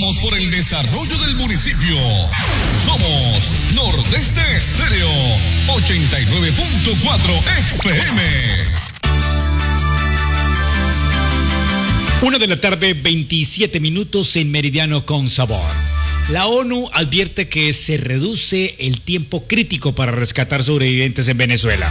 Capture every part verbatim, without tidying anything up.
Vamos por el desarrollo del municipio. Somos Nordeste Estéreo ochenta y nueve punto cuatro F M. Una de la tarde, veintisiete minutos en Meridiano con Sabor. La ONU advierte que se reduce el tiempo crítico para rescatar sobrevivientes en Venezuela.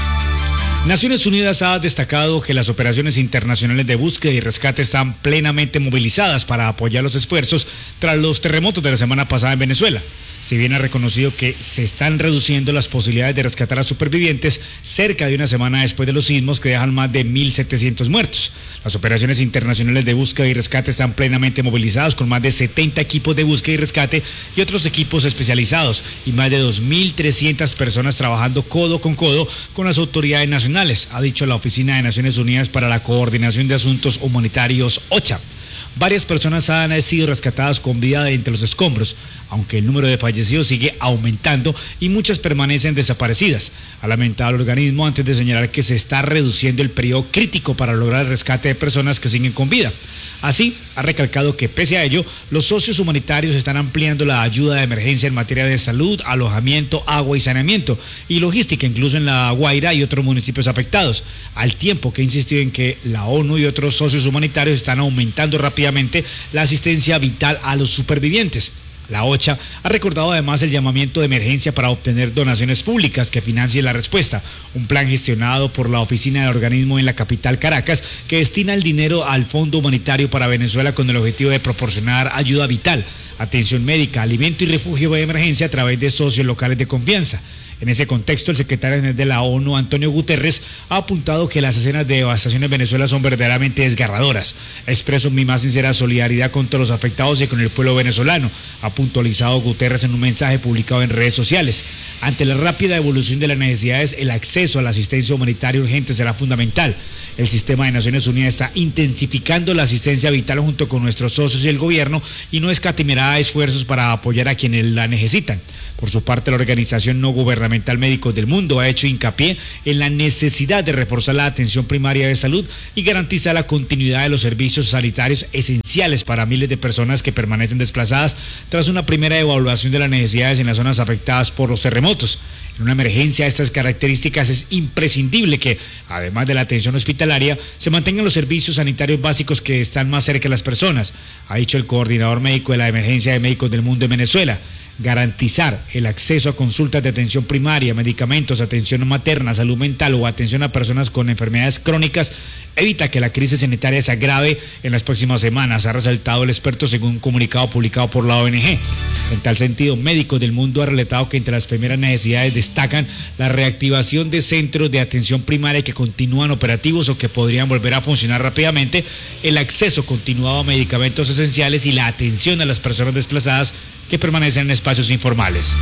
Naciones Unidas ha destacado que las operaciones internacionales de búsqueda y rescate están plenamente movilizadas para apoyar los esfuerzos tras los terremotos de la semana pasada en Venezuela. Si bien ha reconocido que se están reduciendo las posibilidades de rescatar a supervivientes cerca de una semana después de los sismos que dejan más de mil setecientos muertos. Las operaciones internacionales de búsqueda y rescate están plenamente movilizadas con más de setenta equipos de búsqueda y rescate y otros equipos especializados y más de dos mil trescientas personas trabajando codo con codo con las autoridades nacionales, ha dicho la Oficina de Naciones Unidas para la Coordinación de Asuntos Humanitarios, OCHA. Varias personas han sido rescatadas con vida de entre los escombros, aunque el número de fallecidos sigue aumentando y muchas permanecen desaparecidas. Ha lamentado el organismo antes de señalar que se está reduciendo el periodo crítico para lograr el rescate de personas que siguen con vida. Así, ha recalcado que pese a ello, los socios humanitarios están ampliando la ayuda de emergencia en materia de salud, alojamiento, agua y saneamiento y logística, incluso en La Guaira y otros municipios afectados, al tiempo que ha insistido en que la ONU y otros socios humanitarios están aumentando rápidamente la asistencia vital a los supervivientes. La OCHA ha recordado además el llamamiento de emergencia para obtener donaciones públicas que financien la respuesta, un plan gestionado por la oficina del organismo en la capital Caracas que destina el dinero al Fondo Humanitario para Venezuela con el objetivo de proporcionar ayuda vital, atención médica, alimento y refugio de emergencia a través de socios locales de confianza. En ese contexto, el secretario general de la ONU, Antonio Guterres, ha apuntado que las escenas de devastación en Venezuela son verdaderamente desgarradoras. Expreso mi más sincera solidaridad con todos los afectados y con el pueblo venezolano, ha puntualizado Guterres en un mensaje publicado en redes sociales. Ante la rápida evolución de las necesidades, el acceso a la asistencia humanitaria urgente será fundamental. El sistema de Naciones Unidas está intensificando la asistencia vital junto con nuestros socios y el gobierno y no escatimará esfuerzos para apoyar a quienes la necesitan. Por su parte, la Organización No Gubernamental Médicos del Mundo ha hecho hincapié en la necesidad de reforzar la atención primaria de salud y garantizar la continuidad de los servicios sanitarios esenciales para miles de personas que permanecen desplazadas tras una primera evaluación de las necesidades en las zonas afectadas por los terremotos. En una emergencia de estas características es imprescindible que, además de la atención hospitalaria, se mantengan los servicios sanitarios básicos que están más cerca de las personas, ha dicho el coordinador médico de la Emergencia de Médicos del Mundo en Venezuela. Garantizar el acceso a consultas de atención primaria, medicamentos, atención materna, salud mental o atención a personas con enfermedades crónicas evita que la crisis sanitaria se agrave en las próximas semanas, ha resaltado el experto según un comunicado publicado por la O N G. En tal sentido, Médicos del Mundo ha relatado que entre las primeras necesidades destacan la reactivación de centros de atención primaria que continúan operativos o que podrían volver a funcionar rápidamente, el acceso continuado a medicamentos esenciales y la atención a las personas desplazadas que permanecen en espacios informales.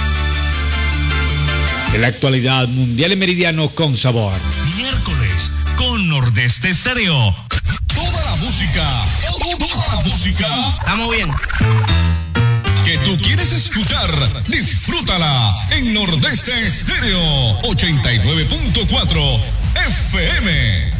En la actualidad, Mundial en Meridiano con Sabor. Miércoles con Nordeste Estéreo. Toda la música, toda la música. Estamos bien. Que tú quieres escuchar, disfrútala en Nordeste Estéreo ochenta y nueve punto cuatro F M.